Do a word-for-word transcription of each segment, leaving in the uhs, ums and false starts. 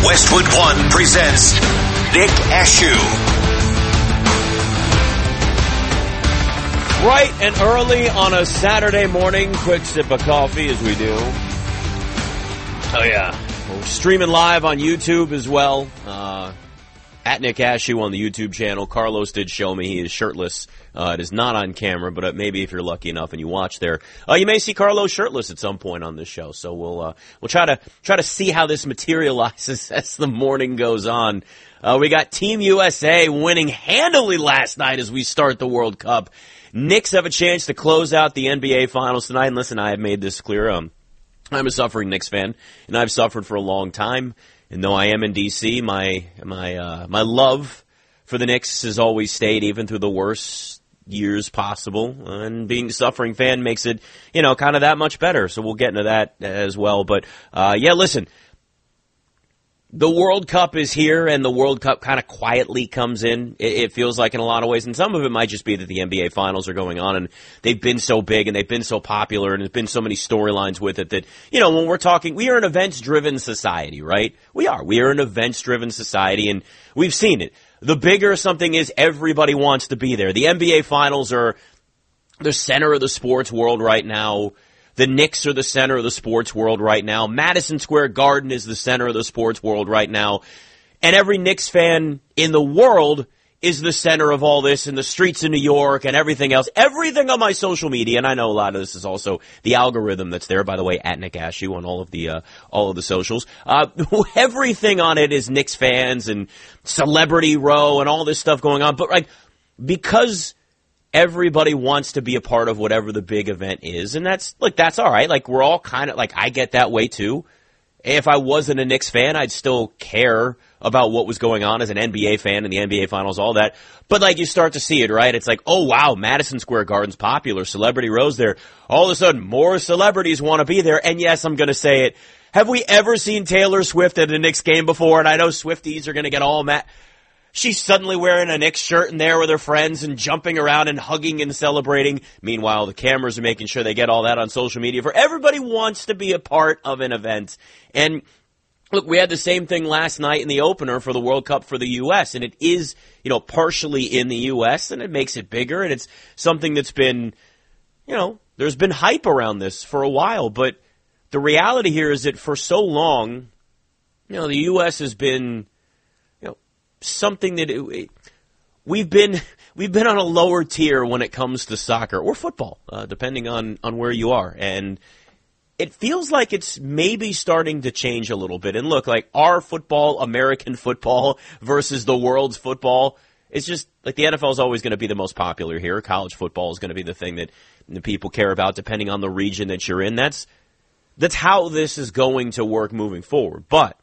Westwood One presents Nick Ashew. Bright and early on a Saturday morning, quick sip of coffee as we do. Oh yeah, we're streaming live on YouTube as well. Uh, at Nick Ashew on the YouTube channel. Carlos did show me he is shirtless. Uh, it is not on camera, but uh, maybe if you're lucky enough and you watch there, uh, you may see Carlos shirtless at some point on this show. So we'll uh, we'll try to try to see how this materializes as the morning goes on. Uh, we got Team U S A winning handily last night as we start the World Cup. Knicks have a chance to close out the N B A Finals tonight. And listen, I have made this clear. Um, I'm a suffering Knicks fan, and I've suffered for a long time. And though I am in D C, my my uh, my love for the Knicks has always stayed, even through the worst years possible. And being a suffering fan makes it, you know, kind of that much better. So we'll get into that as well. But uh, yeah, listen. The World Cup is here, and the World Cup kind of quietly comes in, it, it feels like, in a lot of ways. And some of it might just be that the N B A Finals are going on, and they've been so big, and they've been so popular, and there's been so many storylines with it that, you know, when we're talking, we are an events-driven society, right? We are. We are an events-driven society, and we've seen it. The bigger something is, everybody wants to be there. The N B A Finals are the center of the sports world right now. The Knicks are the center of the sports world right now. Madison Square Garden is the center of the sports world right now. And every Knicks fan in the world is the center of all this, in the streets of New York and everything else. Everything on my social media, and I know a lot of this is also the algorithm that's there, by the way, at Nick Ashew on all of the uh, all of the socials. Uh, everything on it is Knicks fans and Celebrity Row and all this stuff going on. But like, because everybody wants to be a part of whatever the big event is, and that's, like, that's all right. Like, we're all kind of, like, I get that way, too. If I wasn't a Knicks fan, I'd still care about what was going on as an N B A fan and the N B A Finals, all that. But, like, you start to see it, right? It's like, oh, wow, Madison Square Garden's popular. Celebrity Row's there. All of a sudden, more celebrities want to be there. And, yes, I'm going to say it. Have we ever seen Taylor Swift at a Knicks game before? And I know Swifties are going to get all mad. She's suddenly wearing a Knicks shirt and there with her friends and jumping around and hugging and celebrating. Meanwhile, the cameras are making sure they get all that on social media. For everybody wants to be a part of an event. And look, we had the same thing last night in the opener for the World Cup for the U S. And it is, you know, partially in the U S, and it makes it bigger. And it's something that's been, you know, there's been hype around this for a while. But the reality here is that for so long, you know, the U S has been something that it, we've been we've been on a lower tier when it comes to soccer or football, uh, depending on, on where you are. And it feels like it's maybe starting to change a little bit. And look, like our football, American football versus the world's football, it's just like the N F L is always going to be the most popular here. College football is going to be the thing that the people care about depending on the region that you're in. That's that's how this is going to work moving forward. But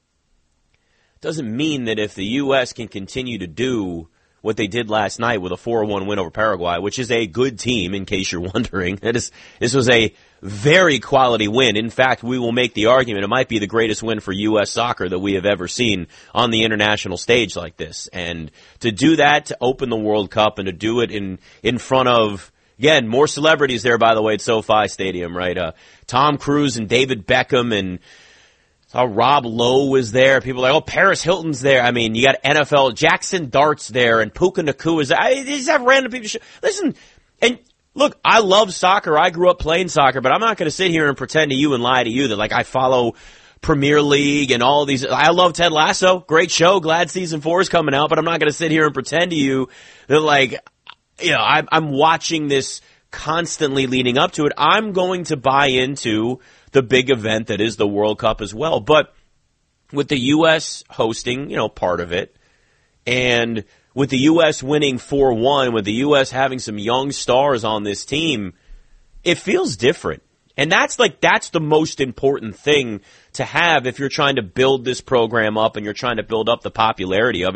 doesn't mean that if the U S can continue to do what they did last night with a four one win over Paraguay, which is a good team, in case you're wondering. That is, this was a very quality win. In fact, we will make the argument it might be the greatest win for U S soccer that we have ever seen on the international stage like this. And to do that, to open the World Cup, and to do it in, in front of, again, more celebrities there, by the way, at SoFi Stadium, right? Uh, Tom Cruise and David Beckham and Uh, Rob Lowe was there. People are like, oh, Paris Hilton's there. I mean, you got N F L, Jackson Dart's there, and Puka Nacua is there. I just have random people. Sh- Listen, and look, I love soccer. I grew up playing soccer, but I'm not going to sit here and pretend to you and lie to you that, like, I follow Premier League and all these. I love Ted Lasso. Great show. Glad season four is coming out, but I'm not going to sit here and pretend to you that, like, you know, I'm, I'm watching this constantly leading up to it. I'm going to buy into the big event that is the World Cup as well. But with the U S hosting, you know, part of it, and with the U S winning four one, with the U S having some young stars on this team, it feels different. And that's like, that's the most important thing to have if you're trying to build this program up and you're trying to build up the popularity of it.